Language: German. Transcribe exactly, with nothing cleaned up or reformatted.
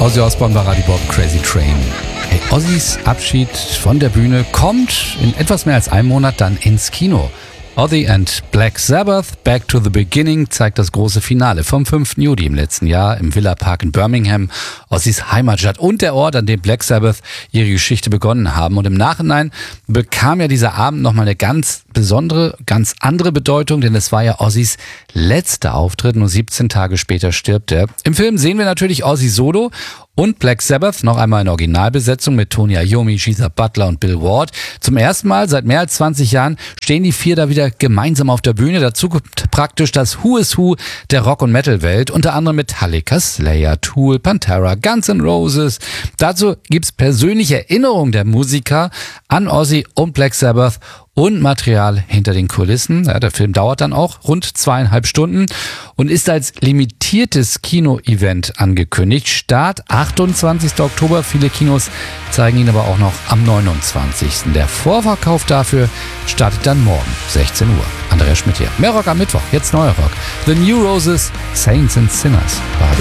Ozzy Osbourne war Radio Bob Crazy Train. Hey, Ozzys Abschied von der Bühne kommt in etwas mehr als einem Monat dann ins Kino. Ozzy and Black Sabbath, Back to the Beginning, zeigt das große Finale vom fünften Juli im letzten Jahr im Villa Park in Birmingham, Ozzys Heimatstadt und der Ort, an dem Black Sabbath ihre Geschichte begonnen haben. Und im Nachhinein bekam ja dieser Abend nochmal eine ganz besondere, ganz andere Bedeutung, denn es war ja Ozzys letzter Auftritt, nur siebzehn Tage später stirbt er. Im Film sehen wir natürlich Ozzy solo und Black Sabbath noch einmal in Originalbesetzung mit Tony Iommi, Geezer Butler und Bill Ward. Zum ersten Mal seit mehr als zwanzig Jahren stehen die vier da wieder gemeinsam auf der Bühne. Dazu kommt praktisch das Who is Who der Rock- und Metal-Welt, unter anderem Metallica, Slayer, Tool, Pantera, Guns N' Roses. Dazu gibt's persönliche Erinnerungen der Musiker an Ozzy und Black Sabbath und Material hinter den Kulissen. Ja, der Film dauert dann auch rund zweieinhalb Stunden und ist als limitiertes Kino-Event angekündigt. Start achtundzwanzigsten Oktober. Viele Kinos zeigen ihn aber auch noch am neunundzwanzigsten Der Vorverkauf dafür startet dann morgen, sechzehn Uhr. Andreas Schmidt hier. Mehr Rock am Mittwoch. Jetzt neuer Rock. The New Roses, Saints and Sinners.